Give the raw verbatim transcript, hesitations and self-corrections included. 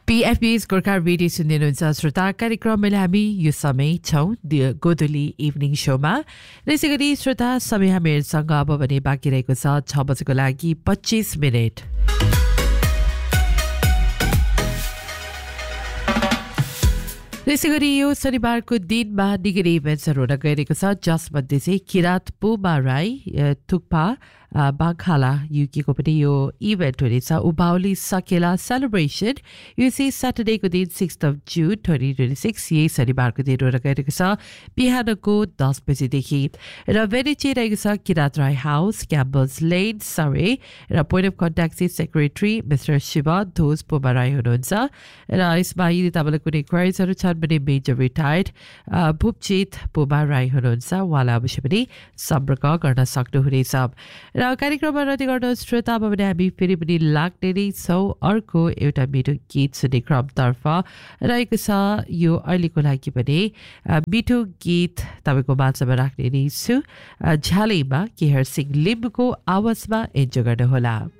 पीएफबीएस Gorkha radio सुन्दै हुनुहुन्छ श्रोता कार्यक्रममा हामी यो समय छौँ गोधुली इभिनिङ शोमा त्यसै गरी श्रोता समय हामीहरूसँग अब भने बाँकी रहेको छ छ बजेको लागि पच्चीस मिनट त्यसै गरी यो शनिबारको दिनमा निगरी इभेन्ट्सहरू हुन गइरहेको छ जसमध्ये चाहिँ किरात पुमा राई थुक्पा बाघाला युकेको पनि यो इभेन्ट हुनेछ उभाउली सकेला सेलिब्रेसन यो चाहिँ स्याटरडेको दिन सिक्स अफ जुन ट्वेन्टी ट्वेन्टी सिक्स यही शनिबारको दिन हुन गइरहेको छ बिहानको दस बजीदेखि र भेन्यू चाहिँ रहेको छ किरात राई हाउस क्याम्पल्स लेन सरे र पोइन्ट अफ कन्ट्याक्ट चाहिँ सेक्रेटरी मिस्टर शिव धोज पुमा राई हुनुहुन्छ र यसमा यदि तपाईँलाई कुनै क्वारिजहरू छन् भने मेजर रिटायर्ड भूपचित पुमा राई हुनुहुन्छ उहाँलाई अवश्य पनि सम्पर्क गर्न सक्नुहुनेछ र कार्यक्रममा रद्द गर्न श्रोता अब भने हामी फेरि पनि लाग्ने नै छौँ अर्को एउटा मिठो गीत सुन्ने क्रमतर्फ रहेको छ यो अहिलेको लागि पनि मिठो गीत तपाईँको माझमा राख्ने नै छु झ्यालैमा केहर सिंह लिम्बुको आवाजमा इन्जोय गर्नुहोला